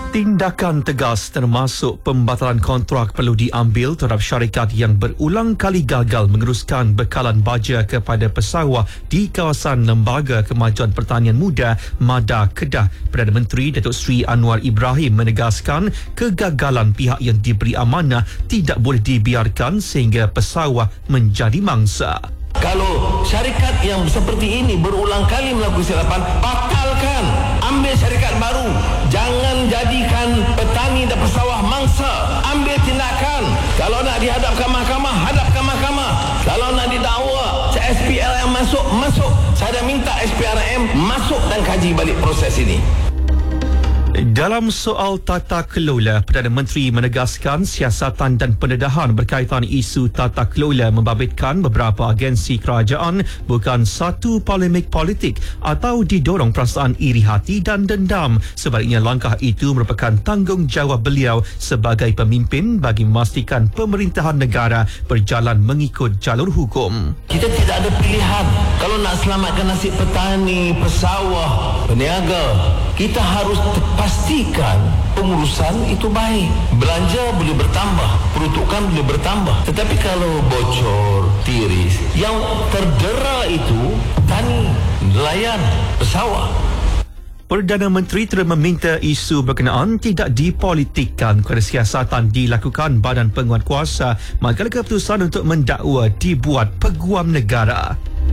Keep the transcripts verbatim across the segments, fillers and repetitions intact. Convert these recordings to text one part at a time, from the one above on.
Tindakan tegas termasuk pembatalan kontrak perlu diambil terhadap syarikat yang berulang kali gagal meneruskan bekalan baja kepada pesawah di kawasan Lembaga Kemajuan Pertanian Muda Mada Kedah. Perdana Menteri Datuk Seri Anwar Ibrahim menegaskan kegagalan pihak yang diberi amanah tidak boleh dibiarkan sehingga pesawah menjadi mangsa. Kalau syarikat yang seperti ini berulang kali melakukan kesilapan, batalkan, ambil syarikat baru. Jangan jadikan petani dan pesawah mangsa. Ambil tindakan. Kalau nak dihadapkan mahkamah, hadapkan mahkamah. Kalau nak didakwa, S P L M masuk, masuk. Saya dah minta S P R M masuk dan kaji balik proses ini. Dalam soal tata kelola, Perdana Menteri menegaskan siasatan dan pendedahan berkaitan isu tata kelola membabitkan beberapa agensi kerajaan bukan satu polemik politik atau didorong perasaan iri hati dan dendam. Sebaliknya, langkah itu merupakan tanggungjawab beliau sebagai pemimpin bagi memastikan pemerintahan negara berjalan mengikut jalur hukum. Kita tidak ada pilihan. Kalau nak selamatkan nasib petani, pesawah, peniaga, kita harus pastikan pengurusan itu baik. Belanja boleh bertambah, peruntukan boleh bertambah. Tetapi kalau bocor, tiris, yang terdera itu petani, nelayan, pesawah. Perdana Menteri terus meminta isu berkenaan tidak dipolitikkan kerana siasatan dilakukan Badan Penguatkuasa manakala keputusan untuk mendakwa dibuat Peguam Negara.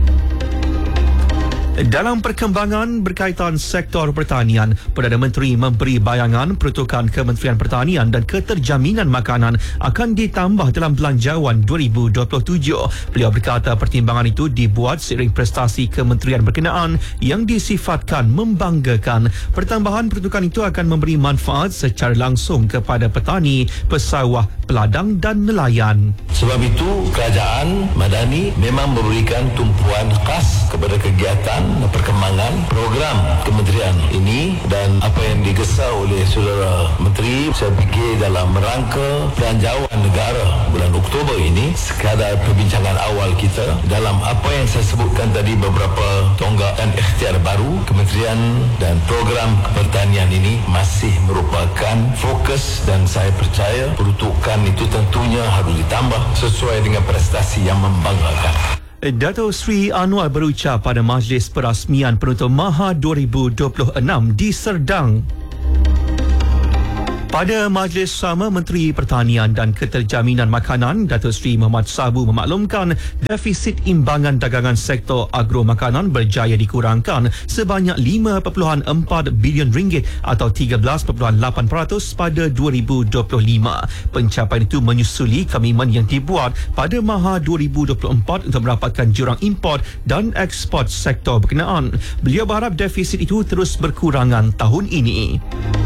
Dalam perkembangan berkaitan sektor pertanian, Perdana Menteri memberi bayangan peruntukan Kementerian Pertanian dan Keterjaminan Makanan akan ditambah dalam Belanjawan dua ribu dua puluh tujuh. Beliau berkata pertimbangan itu dibuat seiring prestasi kementerian berkenaan yang disifatkan membanggakan. Pertambahan peruntukan itu akan memberi manfaat secara langsung kepada petani, pesawah, peladang dan nelayan. Sebab itu, kerajaan Madani memang memberikan tumpuan khas kepada kegiatan perkembangan program kementerian ini, dan apa yang digesa oleh saudara menteri, saya fikir dalam rangka Belanjawan Negara bulan Oktober ini, sekadar perbincangan awal kita dalam apa yang saya sebutkan tadi, beberapa tonggak dan ikhtiar baru kementerian dan program pertanian ini masih merupakan fokus, dan saya percaya peruntukan itu tentunya harus ditambah sesuai dengan prestasi yang membanggakan. Datuk Seri Anwar berucap pada Majlis Perasmian Penutup Maha dua ribu dua puluh enam di Serdang. Pada majlis sama, Menteri Pertanian dan Keterjaminan Makanan Datuk Seri Muhammad Sabu memaklumkan defisit imbangan dagangan sektor agro makanan berjaya dikurangkan sebanyak lima perpuluhan empat bilion ringgit atau tiga belas perpuluhan lapan peratus pada dua ribu dua puluh lima. Pencapaian itu menyusuli komitmen yang dibuat pada Maha dua ribu dua puluh empat untuk merapatkan jurang import dan ekspor sektor berkenaan. Beliau berharap defisit itu terus berkurangan tahun ini.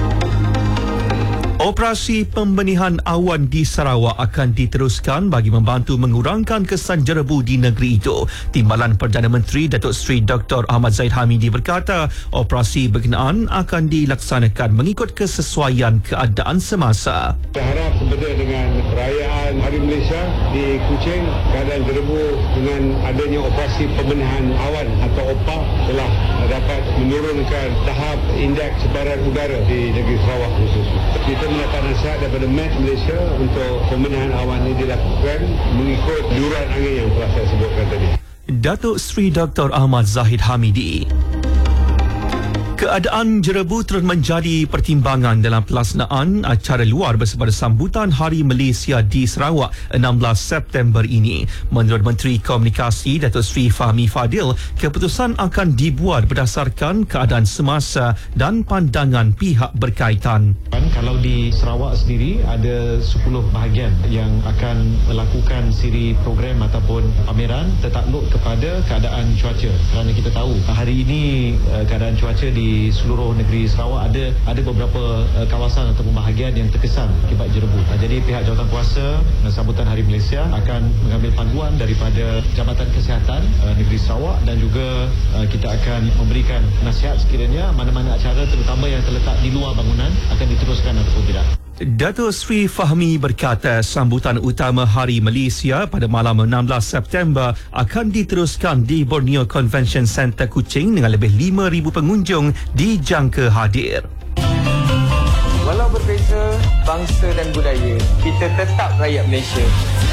Operasi pembenihan awan di Sarawak akan diteruskan bagi membantu mengurangkan kesan jerebu di negeri itu. Timbalan Perdana Menteri Datuk Seri Doktor Ahmad Zahid Hamidi berkata, operasi berkenaan akan dilaksanakan mengikut kesesuaian keadaan semasa. Saya harap sebenarnya dengan perayaan Hari Malaysia di Kuching, keadaan jerebu dengan adanya operasi pembenihan awan atau O P A telah dapat menurunkan tahap indeks sebaran udara di negeri Sarawak khususnya. Kita mendapat nasihat daripada Met Malaysia untuk pembenihan awan ini dilakukan mengikut duran angin yang telah saya sebutkan tadi. Datuk Seri Doktor Ahmad Zahid Hamidi. Keadaan jerebu terus menjadi pertimbangan dalam pelaksanaan acara luar bersama sambutan Hari Malaysia di Sarawak enam belas September ini. Menurut Menteri Komunikasi Datuk Seri Fahmi Fadil, keputusan akan dibuat berdasarkan keadaan semasa dan pandangan pihak berkaitan. Kalau di Sarawak sendiri ada sepuluh bahagian yang akan melakukan siri program ataupun pameran tertakluk kepada keadaan cuaca, kerana kita tahu hari ini keadaan cuaca di Di seluruh negeri Sarawak ada ada beberapa uh, kawasan ataupun bahagian yang terkesan akibat jerebu. Uh, jadi pihak Jawatankuasa uh, sambutan Hari Malaysia akan mengambil panduan daripada Jabatan Kesihatan uh, Negeri Sarawak, dan juga uh, kita akan memberikan nasihat sekiranya mana-mana acara terutama yang terletak di luar bangunan akan diteruskan ataupun tidak. Datuk Seri Fahmi berkata sambutan utama Hari Malaysia pada malam enam belas September akan diteruskan di Borneo Convention Centre Kuching dengan lebih lima ribu pengunjung dijangka hadir. Walau berbeza bangsa dan budaya, kita tetap rakyat Malaysia.